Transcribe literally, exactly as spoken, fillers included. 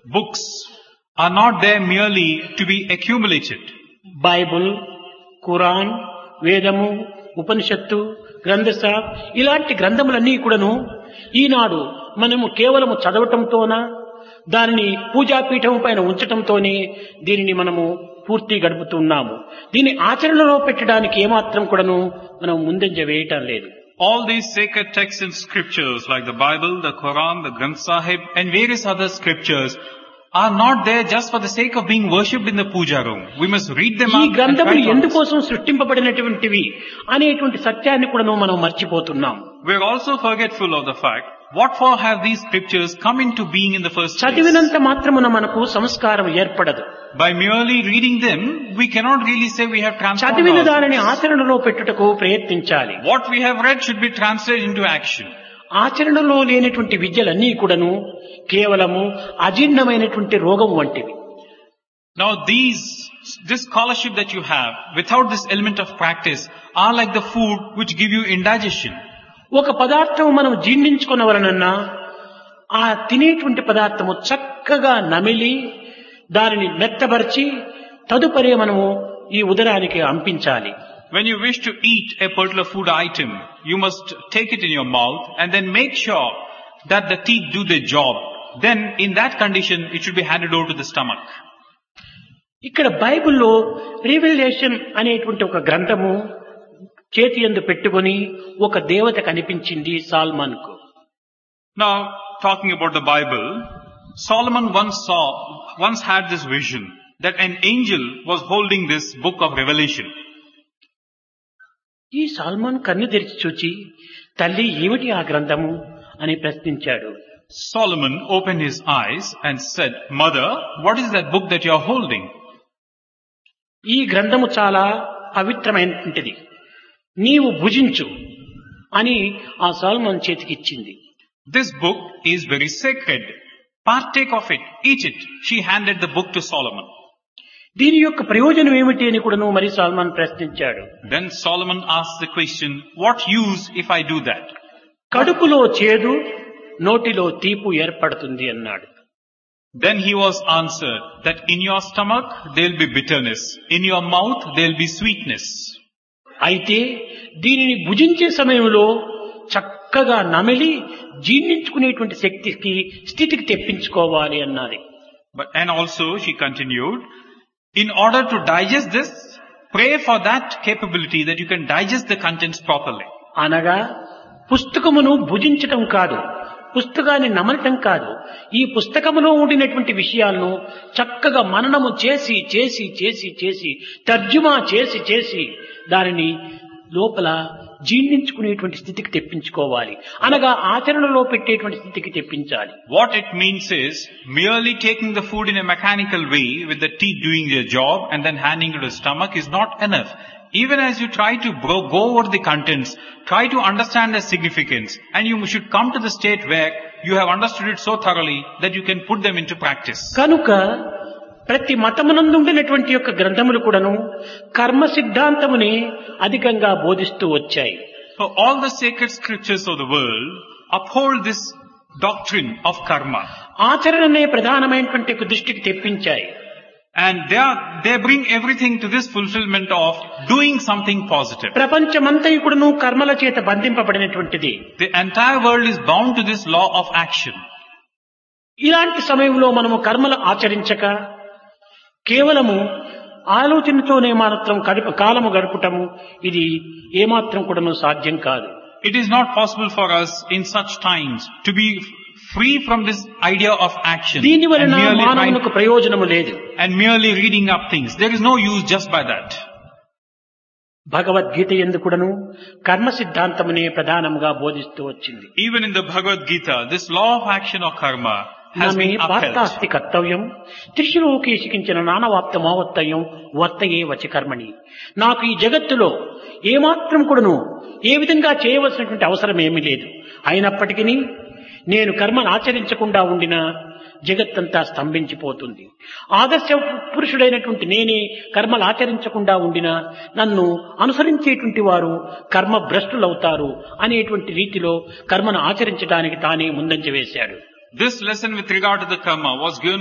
books are not there merely to be accumulated. Bible, Quran, వేదము, ఉపనిషత్తు, గ్రంథస ఇలాంటి గ్రంథములన్నీ కూడాను ఈనాడు మనము కేవలము చదవటంతోన దానిని పూజాపీఠం పైన ఉంచటంతోనే దీనిని మనము పూర్తి గడుపుతున్నాము. దీన్ని ఆచరణలో పెట్టడానికి ఏమాత్రం కూడాను మనం ముందంజ వేయటం లేదు. All these sacred texts and scriptures like the Bible, the Quran, the Granth Sahib and various other scriptures are not there just for the sake of being worshipped in the puja room. We must read them ఈ out and గ్రంథములు try to ఎందుకోసం సృష్టింపబడినటువంటివి అనేటువంటి సత్యాన్ని కూడాను మనం మర్చిపోతున్నాం. We are also forgetful of the fact, what for have these scriptures come into being in the first place? చదివినంత మాత్రమున మనకు సంస్కారం ఏర్పడదు. By merely reading them, we cannot really say we have transformed చదివిన దానిని ourselves. ఆచరణలో పెట్టుటకు ప్రయత్నించాలి. What we have read should be translated into action. ఆచరణలో లేనటువంటి విద్యలన్నీ కూడాను కేవలము అజీర్ణమైనటువంటి రోగం వంటివి. Now these, this scholarship that you have, without this element of practice, are like the food which give you indigestion. ఒక పదార్థం మనం జీర్ణించుకునవలనన్నా ఆ తినేటువంటి పదార్థము చక్కగా నమిలి దానిని మెత్తబరిచి తదుపరి మనము ఈ ఉదరానికి అంపించాలి. When you wish to eat a particular food item, you must take it in your mouth and then make sure that the teeth do their job. Then in that condition, it should be handed over to the stomach. ఇక్కడ బైబిల్లో రివెలేషన్ అనేటువంటి ఒక గ్రంథము చేతి యందు పెట్టుకొని ఒక దేవత కనిపించింది సాల్మన్ కు. Now, talking about the Bible, Solomon once saw, once had this vision that an angel was holding this book of Revelation. ఈ సాల్మన్ కన్ను తెరిచి చూచి తల్లి ఏమిటి ఆ గ్రంథము అని ప్రశ్నించాడు. Solomon opened his eyes and said, Mother, what is that book that you are holding? ఈ గ్రంథము చాలా పవిత్రమైనటువంటిది, నీవు భుజించు అని ఆ salmon చేతికిచ్చింది. This book is very sacred. Partake of it, eat it. She handed the book to Solomon. దీని యొక్క ప్రయోజనం ఏమిటి అని కూడాను మరి సాల్మన్ ప్రశ్నించాడు. Then Solomon asked the question, what use if I do that? కడుపులో చేదు, నోటిలో తీపు ఏర్పడుతుంది అన్నాడు. Then he was answered that in your stomach there will be bitterness, in your mouth there will be sweetness. అయితే దీనిని భుజించే సమయంలో చక్కగా నమిలి జీర్ణించుకునేటువంటి శక్తికి స్థితికి తెప్పించుకోవాలి అన్నది. But and also she continued, in order to digest this, pray for that capability that you can digest the contents properly. అనగా పుస్తకమును భుజించటం కాదు, పుస్తకాన్ని నమలటం కాదు, ఈ పుస్తకములో ఉండినటువంటి విషయాలను చక్కగా మననము చేసి చేసి చేసి చేసి తర్జుమా చేసి చేసి దానిని లోపల జీర్ణించుకునేటువంటి స్థితికి తెప్పించుకోవాలి, అనగా ఆచరణలో పెట్టేటువంటి స్థితికి తెప్పించాలి. What it means is, merely taking the food in a mechanical way with the teeth doing their job and then handing it to the stomach is not enough. Even as you try to bro- go over the contents, try to understand the significance, and you should come to the state where you have understood it so thoroughly that you can put them into practice. కనుక ప్రతి మతమునందు ఉండినటువంటి యొక్క గ్రంథములు కూడాను కర్మ సిద్ధాంతముని అధికంగా బోధిస్తూ వచ్చాయి. So all the sacred scriptures of the world uphold this doctrine of karma. ఆచరణనే ప్రధానమైనటువంటి ఒక దృష్టికి తెప్పించాయి. And they are, they bring everything to this fulfillment of doing something positive. ప్రపంచమంతా కూడాను కర్మల చేత బంధింపబడినటువంటిది. The entire world is bound to this law of action. ఇలాంటి సమయంలో మనము కర్మలు ఆచరించక కేవలము ఆలోచనతోనే మాత్రం గడిప కాలము గడుపుటము ఇది ఏమాత్రం కూడాను సాధ్యం కాదు. It is not possible for us in such times to be free from this idea of action దీని and వలన merely, మానవునికి mind, ప్రయోజనము లేదు. and merely reading up things. There is no use just by that. Bhagavad Gita యందు కూడాను కర్మ సిద్ధాంతమునే ప్రధానంగా బోధిస్తూ వచ్చింది. Even in the Bhagavad Gita, this law of action or karma has నమే been upheld. పార్థాస్తి కర్తవ్యం త్రిశిలోకేశికించిన నానవాప్త మావత్తయం వర్తయే వచి కర్మణి. నాకు ఈ జగత్తులో ఏమాత్రం కూడాను ఏ విధంగా చేయవలసినటువంటి అవసరం ఏమీ లేదు. అయినప్పటికీ నేను కర్మను ఆచరించకుండా ఉండిన జగత్తంతా స్తంభించిపోతుంది. ఆదర్శ పురుషుడైనటువంటి నేనే కర్మలు ఆచరించకుండా ఉండినా నన్ను అనుసరించేటువంటి వారు కర్మ భ్రష్టులవుతారు అనేటువంటి రీతిలో కర్మను ఆచరించడానికి తానే ముందంజ వేశాడు. This lesson with regard to the karma was given